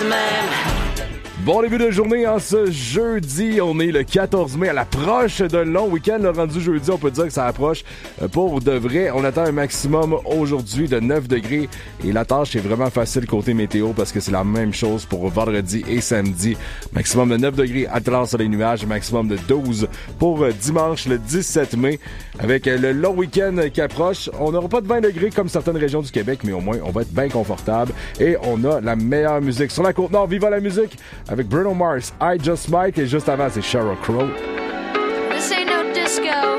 Bon début de journée en ce jeudi. On est le 14 mai à l'approche d'un long week-end. Le rendu jeudi, on peut dire que ça approche pour de vrai. On attend un maximum aujourd'hui de 9 degrés et la tâche est vraiment facile côté météo parce que c'est la même chose pour vendredi et samedi. Maximum de 9 degrés alternant sur les nuages, maximum de 12 pour dimanche le 17 mai. Avec le long week-end qui approche, on n'aura pas de 20 degrés comme certaines régions du Québec, mais au moins on va être bien confortable et on a la meilleure musique. Sur la Côte-Nord, viva la musique! Avec Bruno Mars, I Just Might, et juste avant, c'est Sheryl Crow. This ain't no disco.